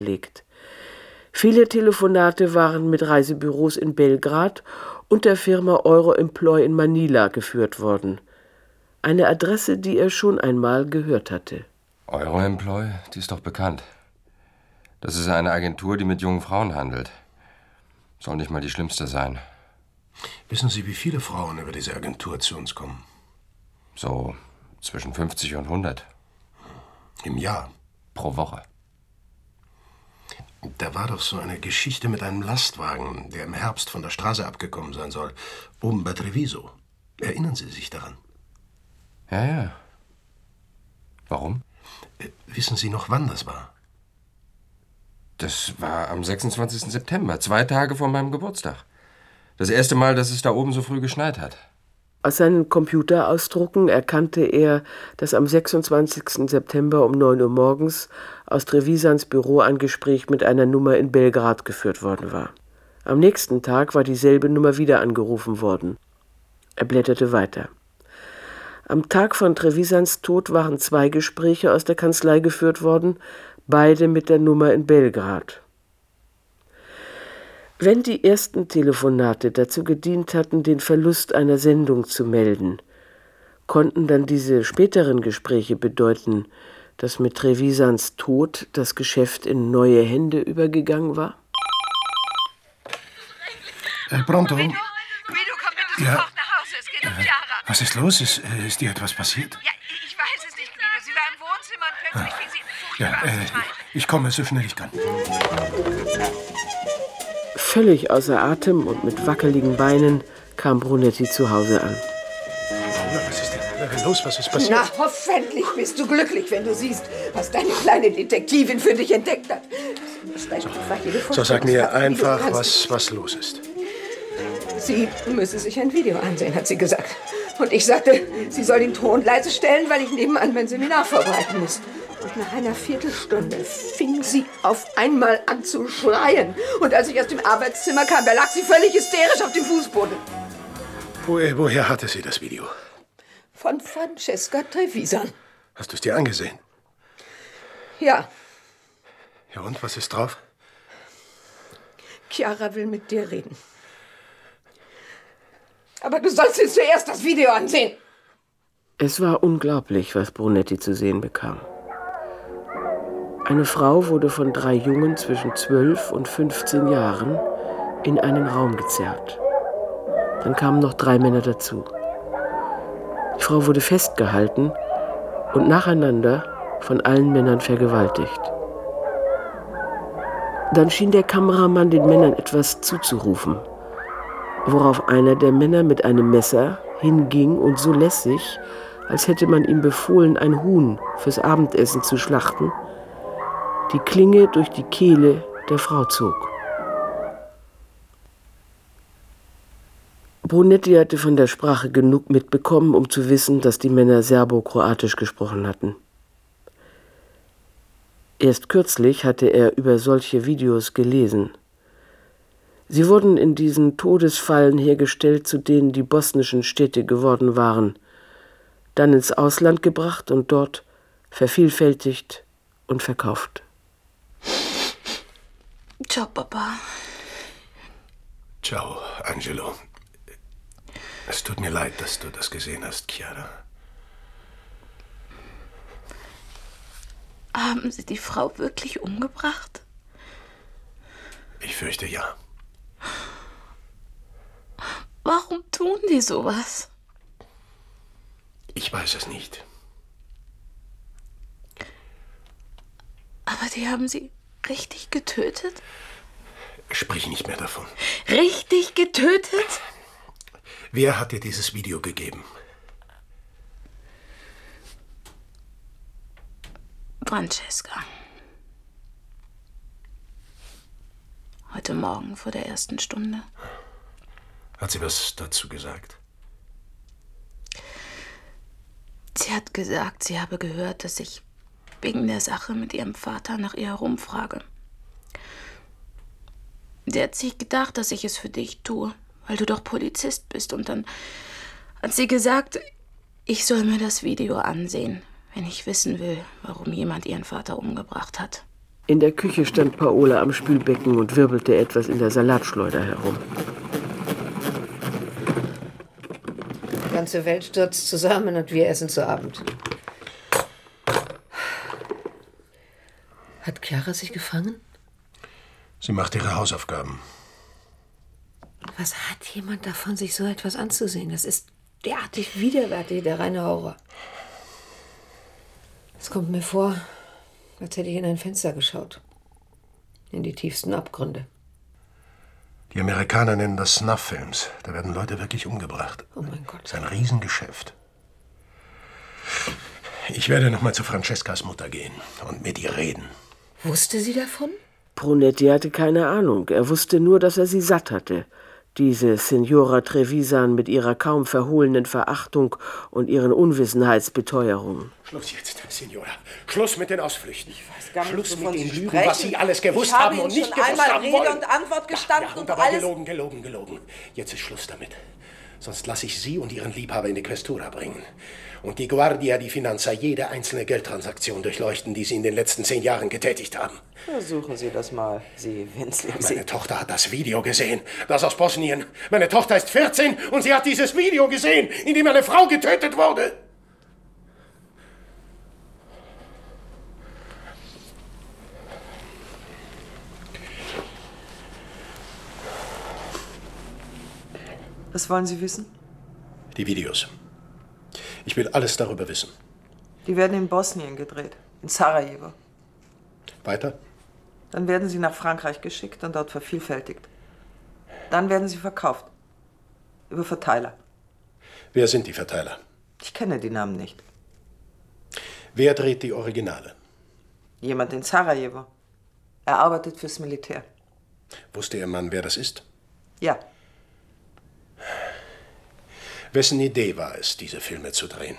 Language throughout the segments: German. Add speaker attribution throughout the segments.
Speaker 1: legt. Viele Telefonate waren mit Reisebüros in Belgrad und der Firma Euroemploy in Manila geführt worden. Eine Adresse, die er schon einmal gehört hatte.
Speaker 2: Euroemploy, die ist doch bekannt. Das ist eine Agentur, die mit jungen Frauen handelt. Soll nicht mal die schlimmste sein.
Speaker 3: Wissen Sie, wie viele Frauen über diese Agentur zu uns kommen?
Speaker 2: So zwischen 50 und 100.
Speaker 3: Im Jahr?
Speaker 2: Pro Woche.
Speaker 3: Da war doch so eine Geschichte mit einem Lastwagen, der im Herbst von der Straße abgekommen sein soll. Oben bei Treviso. Erinnern Sie sich daran?
Speaker 2: Ja, ja. Warum?
Speaker 3: Wissen Sie noch, wann das war?
Speaker 2: Das war am 26. September, 2 Tage vor meinem Geburtstag. Das erste Mal, dass es da oben so früh geschneit hat.
Speaker 1: Aus seinen Computerausdrucken erkannte er, dass am 26. September um 9 Uhr morgens aus Trevisans Büro ein Gespräch mit einer Nummer in Belgrad geführt worden war. Am nächsten Tag war dieselbe Nummer wieder angerufen worden. Er blätterte weiter. Am Tag von Trevisans Tod waren 2 Gespräche aus der Kanzlei geführt worden, beide mit der Nummer in Belgrad. Wenn die ersten Telefonate dazu gedient hatten, den Verlust einer Sendung zu melden, konnten dann diese späteren Gespräche bedeuten, dass mit Trevisans Tod das Geschäft in neue Hände übergegangen war?
Speaker 3: Pronto?
Speaker 4: Guido, komm bitte sofort nach Hause. Es geht um Chiara.
Speaker 3: Was ist los? Ist dir etwas passiert?
Speaker 4: Ja, ich weiß es nicht, Guido. Sie war im Wohnzimmer und plötzlich fing sie furchtbar an zu schreien.
Speaker 3: Ich komme so schnell ich kann.
Speaker 1: Völlig außer Atem und mit wackeligen Beinen kam Brunetti zu Hause an.
Speaker 3: Was ist denn los? Was ist passiert?
Speaker 5: Na, hoffentlich bist du glücklich, wenn du siehst, was deine kleine Detektivin für dich entdeckt hat.
Speaker 3: So, sag mir einfach, was los ist.
Speaker 5: Sie müsse sich ein Video ansehen, hat sie gesagt. Und ich sagte, sie soll den Ton leise stellen, weil ich nebenan mein Seminar vorbereiten muss. Und nach einer Viertelstunde fing sie auf einmal an zu schreien. Und als ich aus dem Arbeitszimmer kam, da lag sie völlig hysterisch auf dem Fußboden.
Speaker 3: Woher hatte sie das Video?
Speaker 5: Von Francesca Trevisan.
Speaker 3: Hast du es dir angesehen?
Speaker 5: Ja.
Speaker 3: Ja, und was ist drauf?
Speaker 5: Chiara will mit dir reden. Aber du sollst dir zuerst das Video ansehen.
Speaker 1: Es war unglaublich, was Brunetti zu sehen bekam. Eine Frau wurde von 3 Jungen zwischen 12 und 15 Jahren in einen Raum gezerrt. Dann kamen noch 3 Männer dazu. Die Frau wurde festgehalten und nacheinander von allen Männern vergewaltigt. Dann schien der Kameramann den Männern etwas zuzurufen, worauf einer der Männer mit einem Messer hinging und so lässig, als hätte man ihm befohlen, ein Huhn fürs Abendessen zu schlachten, die Klinge durch die Kehle der Frau zog. Brunetti hatte von der Sprache genug mitbekommen, um zu wissen, dass die Männer Serbo-Kroatisch gesprochen hatten. Erst kürzlich hatte er über solche Videos gelesen. Sie wurden in diesen Todesfallen hergestellt, zu denen die bosnischen Städte geworden waren, dann ins Ausland gebracht und dort vervielfältigt und verkauft.
Speaker 6: Ciao, Papa.
Speaker 3: Ciao, Angelo. Es tut mir leid, dass du das gesehen hast, Chiara.
Speaker 6: Haben Sie die Frau wirklich umgebracht?
Speaker 3: Ich fürchte ja.
Speaker 6: Warum tun die sowas?
Speaker 3: Ich weiß es nicht.
Speaker 6: Aber die haben sie richtig getötet?
Speaker 3: Sprich nicht mehr davon.
Speaker 6: Richtig getötet?
Speaker 3: Wer hat dir dieses Video gegeben?
Speaker 6: Francesca. Heute Morgen vor der ersten Stunde.
Speaker 3: Hat sie was dazu gesagt?
Speaker 6: Sie hat gesagt, sie habe gehört, dass ich wegen der Sache mit ihrem Vater nach ihr herumfrage. Sie hat sich gedacht, dass ich es für dich tue, weil du doch Polizist bist. Und dann hat sie gesagt, ich soll mir das Video ansehen, wenn ich wissen will, warum jemand ihren Vater umgebracht hat.
Speaker 1: In der Küche stand Paola am Spülbecken und wirbelte etwas in der Salatschleuder herum.
Speaker 5: Die ganze Welt stürzt zusammen und wir essen zu Abend. Hat Chiara sich gefangen?
Speaker 3: Sie macht ihre Hausaufgaben.
Speaker 5: Was hat jemand davon, sich so etwas anzusehen? Das ist derartig widerwärtig, der reine Horror. Es kommt mir vor, als hätte ich in ein Fenster geschaut. In die tiefsten Abgründe.
Speaker 3: Die Amerikaner nennen das Snuff-Films. Da werden Leute wirklich umgebracht.
Speaker 5: Oh mein Gott.
Speaker 3: Das ist ein Riesengeschäft. Ich werde noch mal zu Francescas Mutter gehen und mit ihr reden.
Speaker 5: Wusste sie davon?
Speaker 1: Brunetti hatte keine Ahnung. Er wusste nur, dass er sie satt hatte. Diese Signora Trevisan mit ihrer kaum verhohlenen Verachtung und ihren Unwissenheitsbeteuerungen.
Speaker 3: Schluss jetzt, Signora. Schluss mit den Ausflüchten.
Speaker 7: Ich weiß gar nicht,
Speaker 3: Schluss mit
Speaker 7: wovon
Speaker 3: den
Speaker 7: Sie
Speaker 3: Lügen,
Speaker 7: sprechen.
Speaker 3: was Sie alles gewusst haben und nicht gewusst haben
Speaker 7: Rede
Speaker 3: wollen.
Speaker 7: und Antwort gestanden
Speaker 3: ja, und
Speaker 7: und
Speaker 3: dabei
Speaker 7: alles.
Speaker 3: gelogen. Jetzt ist Schluss damit. Sonst lasse ich Sie und Ihren Liebhaber in die Questura bringen. Und die Guardia di Finanza jede einzelne Geldtransaktion durchleuchten, die Sie in den letzten 10 Jahren getätigt haben.
Speaker 7: Versuchen Sie das mal, Sie Winzling.
Speaker 3: Meine Tochter hat das Video gesehen. Das aus Bosnien. Meine Tochter ist 14 und sie hat dieses Video gesehen, in dem eine Frau getötet wurde.
Speaker 7: Was wollen Sie wissen?
Speaker 3: Die Videos. Ich will alles darüber wissen.
Speaker 7: Die werden in Bosnien gedreht, in Sarajevo.
Speaker 3: Weiter?
Speaker 7: Dann werden sie nach Frankreich geschickt und dort vervielfältigt. Dann werden sie verkauft. Über Verteiler.
Speaker 3: Wer sind die Verteiler?
Speaker 7: Ich kenne die Namen nicht.
Speaker 3: Wer dreht die Originale?
Speaker 7: Jemand in Sarajevo. Er arbeitet fürs Militär.
Speaker 3: Wusste Ihr Mann, wer das ist?
Speaker 7: Ja.
Speaker 3: Wessen Idee war es, diese Filme zu drehen?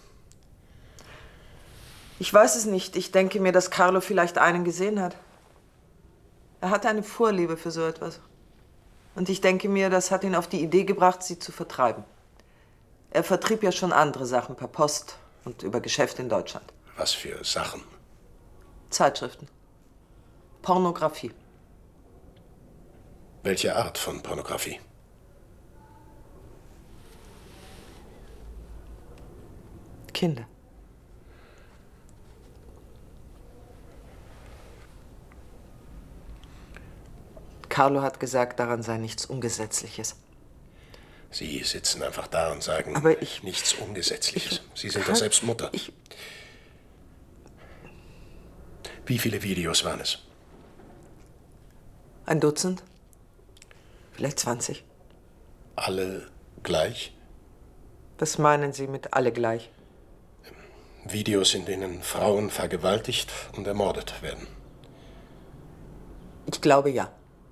Speaker 7: Ich weiß es nicht. Ich denke mir, dass Carlo vielleicht einen gesehen hat. Er hatte eine Vorliebe für so etwas. Und ich denke mir, das hat ihn auf die Idee gebracht, sie zu vertreiben. Er vertrieb ja schon andere Sachen per Post und über Geschäfte in Deutschland.
Speaker 3: Was für Sachen?
Speaker 7: Zeitschriften. Pornografie.
Speaker 3: Welche Art von Pornografie?
Speaker 7: Kinder. Carlo hat gesagt, daran sei nichts Ungesetzliches.
Speaker 3: Sie sitzen einfach da und sagen,
Speaker 7: Aber
Speaker 3: nichts Ungesetzliches. Sie sind doch selbst Mutter. Wie viele Videos waren es?
Speaker 7: Ein Dutzend? Vielleicht 20.
Speaker 3: Alle gleich?
Speaker 7: Was meinen Sie mit alle gleich?
Speaker 3: Videos, in denen Frauen vergewaltigt und ermordet werden.
Speaker 7: Ich glaube ja.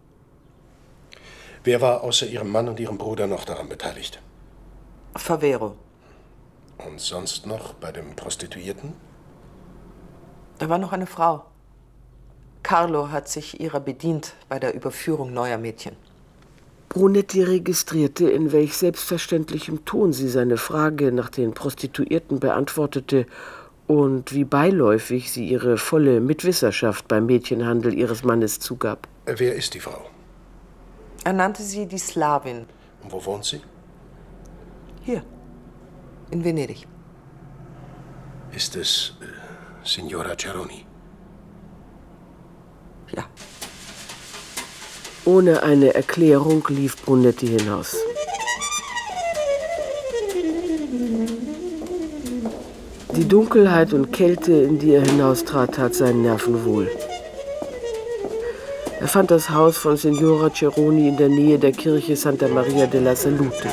Speaker 3: Wer war außer Ihrem Mann und Ihrem Bruder noch daran beteiligt?
Speaker 7: Favero.
Speaker 3: Und sonst noch bei den Prostituierten?
Speaker 7: Da war noch eine Frau. Carlo hat sich ihrer bedient bei der Überführung neuer Mädchen.
Speaker 1: Brunetti registrierte, in welch selbstverständlichem Ton sie seine Frage nach den Prostituierten beantwortete und wie beiläufig sie ihre volle Mitwisserschaft beim Mädchenhandel ihres Mannes zugab.
Speaker 3: Wer ist die Frau?
Speaker 7: Er nannte sie die Slawin.
Speaker 3: Und wo wohnt sie?
Speaker 7: Hier, in Venedig.
Speaker 3: Ist es Signora Ceroni?
Speaker 7: Ja.
Speaker 1: Ohne eine Erklärung lief Brunetti hinaus. Die Dunkelheit und Kälte, in die er hinaustrat, tat seinen Nerven wohl. Er fand das Haus von Signora Ceroni in der Nähe der Kirche Santa Maria della Salute.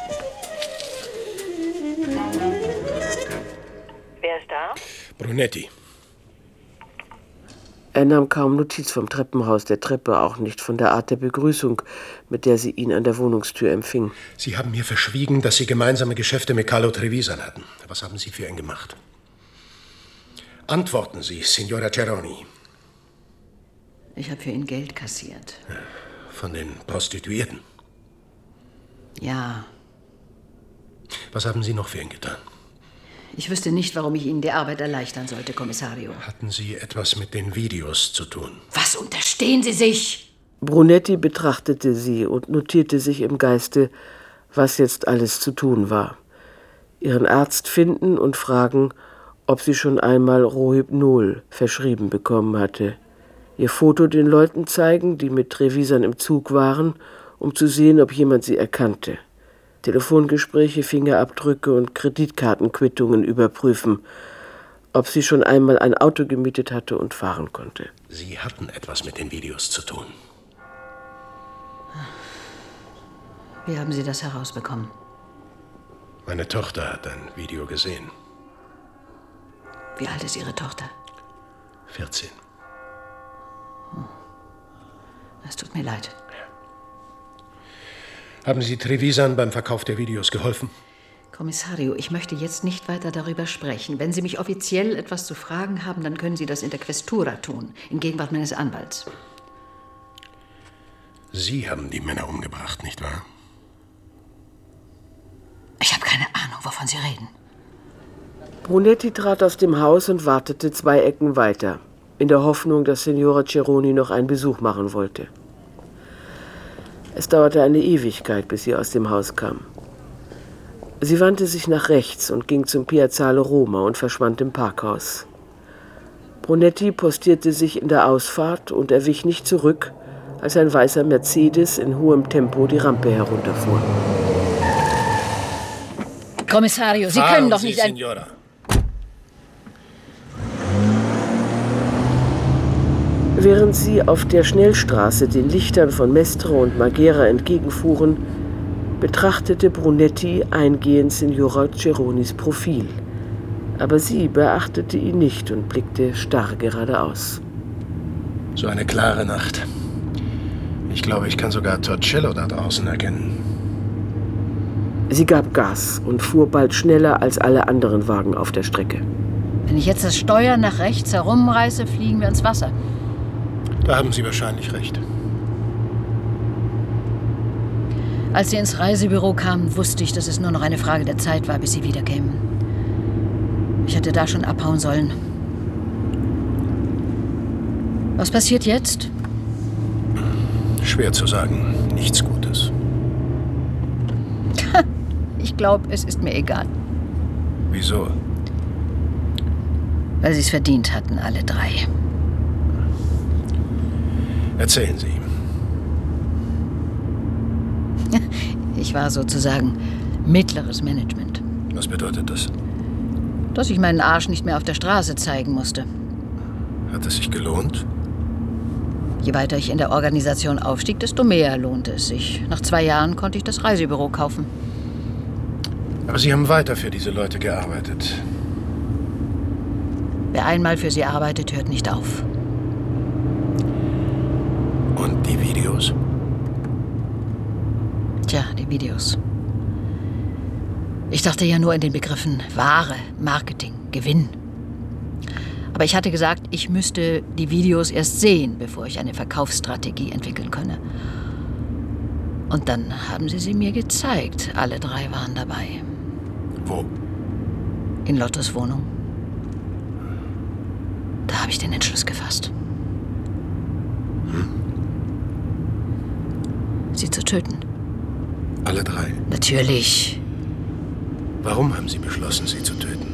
Speaker 4: Wer ist da?
Speaker 3: Brunetti.
Speaker 1: Er nahm kaum Notiz vom Treppenhaus, der Treppe, auch nicht von der Art der Begrüßung, mit der sie ihn an der Wohnungstür empfing.
Speaker 3: Sie haben mir verschwiegen, dass Sie gemeinsame Geschäfte mit Carlo Trevisan hatten. Was haben Sie für ihn gemacht? Antworten Sie, Signora Ceroni.
Speaker 8: Ich habe für ihn Geld kassiert.
Speaker 3: Von den Prostituierten?
Speaker 8: Ja,
Speaker 3: Was haben Sie noch für ihn getan?
Speaker 8: Ich wüsste nicht, warum ich Ihnen die Arbeit erleichtern sollte, Kommissario.
Speaker 3: Hatten Sie etwas mit den Videos zu tun?
Speaker 8: Was unterstehen Sie sich?
Speaker 1: Brunetti betrachtete sie und notierte sich im Geiste, was jetzt alles zu tun war. Ihren Arzt finden und fragen, ob sie schon einmal Rohypnol verschrieben bekommen hatte. Ihr Foto den Leuten zeigen, die mit Trevisan im Zug waren, um zu sehen, ob jemand sie erkannte. Telefongespräche, Fingerabdrücke und Kreditkartenquittungen überprüfen, ob sie schon einmal ein Auto gemietet hatte und fahren konnte.
Speaker 3: Sie hatten etwas mit den Videos zu tun.
Speaker 8: Wie haben Sie das herausbekommen?
Speaker 3: Meine Tochter hat ein Video gesehen.
Speaker 8: Wie alt ist Ihre Tochter?
Speaker 3: 14.
Speaker 8: Es tut mir leid.
Speaker 3: Haben Sie Trevisan beim Verkauf der Videos geholfen?
Speaker 8: Kommissario, ich möchte jetzt nicht weiter darüber sprechen. Wenn Sie mich offiziell etwas zu fragen haben, dann können Sie das in der Questura tun, in Gegenwart meines Anwalts.
Speaker 3: Sie haben die Männer umgebracht, nicht wahr?
Speaker 8: Ich habe keine Ahnung, wovon Sie reden.
Speaker 1: Brunetti trat aus dem Haus und wartete 2 Ecken weiter, in der Hoffnung, dass Signora Ceroni noch einen Besuch machen wollte. Es dauerte eine Ewigkeit, bis sie aus dem Haus kam. Sie wandte sich nach rechts und ging zum Piazzale Roma und verschwand im Parkhaus. Brunetti postierte sich in der Ausfahrt und er wich nicht zurück, als ein weißer Mercedes in hohem Tempo die Rampe herunterfuhr.
Speaker 8: Kommissario, Sie können doch nicht
Speaker 3: Signora.
Speaker 1: Während sie auf der Schnellstraße den Lichtern von Mestre und Marghera entgegenfuhren, betrachtete Brunetti eingehend Signora Ceronis Profil. Aber sie beachtete ihn nicht und blickte starr geradeaus.
Speaker 3: So eine klare Nacht. Ich glaube, ich kann sogar Torcello da draußen erkennen.
Speaker 1: Sie gab Gas und fuhr bald schneller als alle anderen Wagen auf der Strecke.
Speaker 8: Wenn ich jetzt das Steuer nach rechts herumreiße, fliegen wir ins Wasser.
Speaker 3: Da haben Sie wahrscheinlich recht.
Speaker 8: Als Sie ins Reisebüro kamen, wusste ich, dass es nur noch eine Frage der Zeit war, bis Sie wiederkämen. Ich hätte da schon abhauen sollen. Was passiert jetzt?
Speaker 3: Schwer zu sagen. Nichts Gutes.
Speaker 8: Ich glaube, es ist mir egal.
Speaker 3: Wieso?
Speaker 8: Weil Sie es verdient hatten, alle 3.
Speaker 3: Erzählen Sie.
Speaker 8: Ich war sozusagen mittleres Management.
Speaker 3: Was bedeutet das?
Speaker 8: Dass ich meinen Arsch nicht mehr auf der Straße zeigen musste.
Speaker 3: Hat es sich gelohnt?
Speaker 8: Je weiter ich in der Organisation aufstieg, desto mehr lohnte es sich. Nach 2 Jahren konnte ich das Reisebüro kaufen.
Speaker 3: Aber Sie haben weiter für diese Leute gearbeitet.
Speaker 8: Wer einmal für sie arbeitet, hört nicht auf.
Speaker 3: Und die Videos?
Speaker 8: Tja, die Videos. Ich dachte ja nur in den Begriffen Ware, Marketing, Gewinn. Aber ich hatte gesagt, ich müsste die Videos erst sehen, bevor ich eine Verkaufsstrategie entwickeln könne. Und dann haben sie mir gezeigt. Alle 3 waren dabei.
Speaker 3: Wo?
Speaker 8: In Lottos Wohnung. Da habe ich den Entschluss gefasst. Sie zu töten.
Speaker 3: Alle 3?
Speaker 8: Natürlich.
Speaker 3: Warum haben Sie beschlossen, sie zu töten?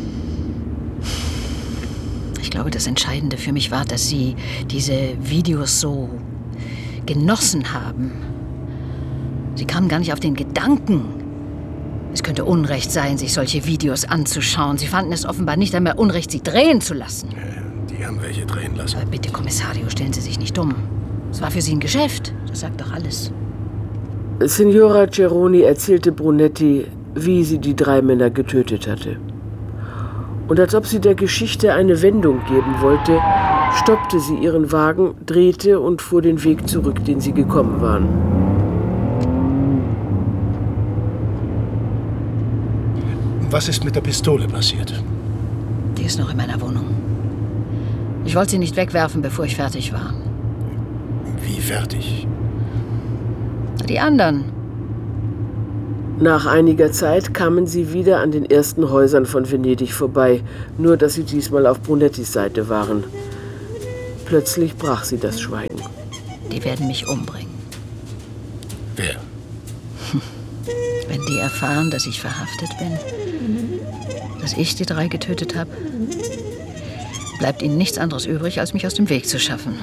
Speaker 8: Ich glaube, das Entscheidende für mich war, dass Sie diese Videos so genossen haben. Sie kamen gar nicht auf den Gedanken. Es könnte Unrecht sein, sich solche Videos anzuschauen. Sie fanden es offenbar nicht einmal Unrecht, sie drehen zu lassen.
Speaker 3: Ja, die haben welche drehen lassen.
Speaker 8: Aber bitte, Kommissario, stellen Sie sich nicht dumm. Es war für Sie ein Geschäft. Das sagt doch alles.
Speaker 1: Signora Ceroni erzählte Brunetti, wie sie die 3 Männer getötet hatte. Und als ob sie der Geschichte eine Wendung geben wollte, stoppte sie ihren Wagen, drehte und fuhr den Weg zurück, den sie gekommen waren.
Speaker 3: Was ist mit der Pistole passiert?
Speaker 8: Die ist noch in meiner Wohnung. Ich wollte sie nicht wegwerfen, bevor ich fertig war.
Speaker 3: Wie fertig?
Speaker 8: Die anderen.
Speaker 1: Nach einiger Zeit kamen sie wieder an den ersten Häusern von Venedig vorbei, nur dass sie diesmal auf Brunettis Seite waren. Plötzlich brach sie das Schweigen.
Speaker 8: Die werden mich umbringen.
Speaker 3: Wer?
Speaker 8: Wenn die erfahren, dass ich verhaftet bin, dass ich die 3 getötet habe, bleibt ihnen nichts anderes übrig, als mich aus dem Weg zu schaffen.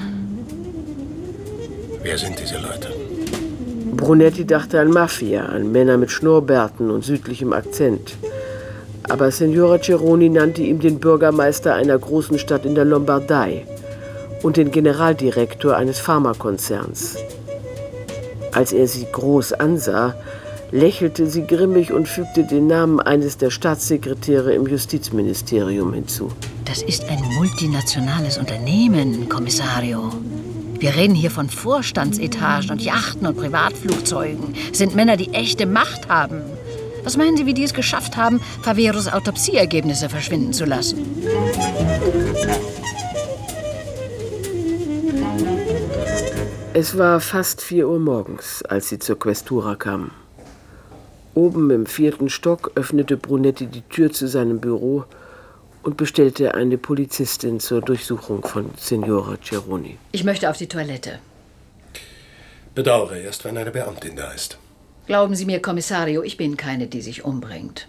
Speaker 3: Wer sind diese Leute?
Speaker 1: Brunetti dachte an Mafia, an Männer mit Schnurrbärten und südlichem Akzent. Aber Signora Ceroni nannte ihm den Bürgermeister einer großen Stadt in der Lombardei und den Generaldirektor eines Pharmakonzerns. Als er sie groß ansah, lächelte sie grimmig und fügte den Namen eines der Staatssekretäre im Justizministerium hinzu.
Speaker 8: Das ist ein multinationales Unternehmen, Kommissario. Wir reden hier von Vorstandsetagen und Yachten und Privatflugzeugen. Es sind Männer, die echte Macht haben. Was meinen Sie, wie die es geschafft haben, Faveros Autopsieergebnisse verschwinden zu lassen?
Speaker 1: Es war fast 4 Uhr morgens, als sie zur Questura kamen. Oben im 4. Stock öffnete Brunetti die Tür zu seinem Büro und bestellte eine Polizistin zur Durchsuchung von Signora Ceroni.
Speaker 8: Ich möchte auf die Toilette.
Speaker 3: Bedauere erst, wenn eine Beamtin da ist.
Speaker 8: Glauben Sie mir, Kommissario, ich bin keine, die sich umbringt.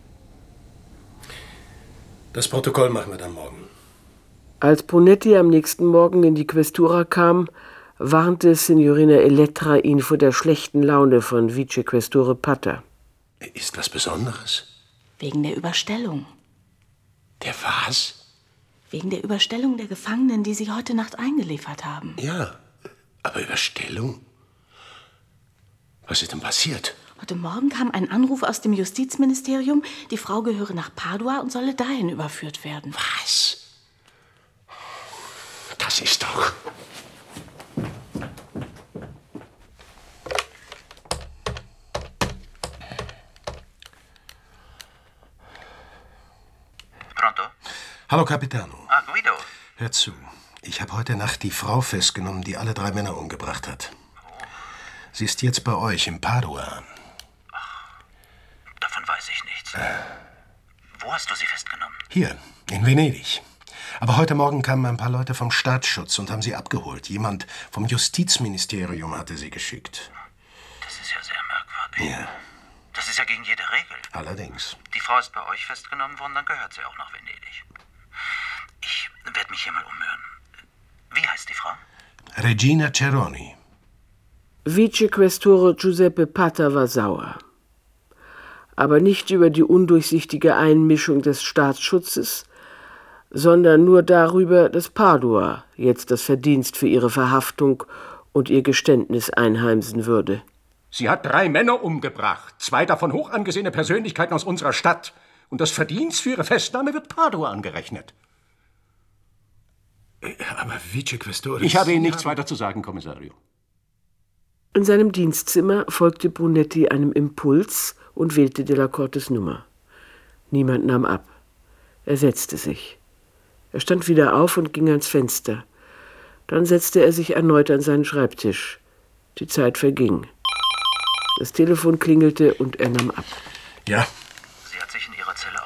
Speaker 3: Das Protokoll machen wir dann morgen.
Speaker 1: Als Brunetti am nächsten Morgen in die Questura kam, warnte Signorina Elettra ihn vor der schlechten Laune von Vicequestore Pata.
Speaker 3: Ist was Besonderes?
Speaker 6: Wegen der Überstellung.
Speaker 3: Der was?
Speaker 6: Wegen der Überstellung der Gefangenen, die Sie heute Nacht eingeliefert haben.
Speaker 3: Ja, aber Überstellung? Was ist denn passiert?
Speaker 6: Heute Morgen kam ein Anruf aus dem Justizministerium, die Frau gehöre nach Padua und solle dahin überführt werden.
Speaker 3: Was? Das ist doch...
Speaker 9: Pronto?
Speaker 3: Hallo, Capitano.
Speaker 9: Ah, Guido.
Speaker 3: Hör zu. Ich habe heute Nacht die Frau festgenommen, die alle 3 Männer umgebracht hat. Sie ist jetzt bei euch in Padua.
Speaker 9: Ach, davon weiß ich nichts. Wo hast du sie festgenommen?
Speaker 3: Hier, in Venedig. Aber heute Morgen kamen ein paar Leute vom Staatsschutz und haben sie abgeholt. Jemand vom Justizministerium hatte sie geschickt.
Speaker 9: Das ist ja sehr merkwürdig.
Speaker 3: Ja.
Speaker 9: Das ist ja gegen jede Regel.
Speaker 3: Allerdings.
Speaker 9: Die Frau ist bei euch festgenommen worden, dann gehört sie auch nach Venedig. Ich werde mich hier mal umhören. Wie heißt die Frau?
Speaker 3: Regina Ceroni.
Speaker 1: Vicequestore Giuseppe Pata war sauer. Aber nicht über die undurchsichtige Einmischung des Staatsschutzes, sondern nur darüber, dass Padua jetzt das Verdienst für ihre Verhaftung und ihr Geständnis einheimsen würde.
Speaker 10: Sie hat 3 Männer umgebracht, 2 davon hoch angesehene Persönlichkeiten aus unserer Stadt. Und das Verdienst für ihre Festnahme wird Padua angerechnet.
Speaker 3: Aber Vicequestore...
Speaker 10: Ich habe Ihnen nichts weiter zu sagen, Kommissario.
Speaker 1: In seinem Dienstzimmer folgte Brunetti einem Impuls und wählte Della Cortes Nummer. Niemand nahm ab. Er setzte sich. Er stand wieder auf und ging ans Fenster. Dann setzte er sich erneut an seinen Schreibtisch. Die Zeit verging. Das Telefon klingelte und er nahm ab.
Speaker 3: Ja?
Speaker 9: Sie hat sich in ihrer Zelle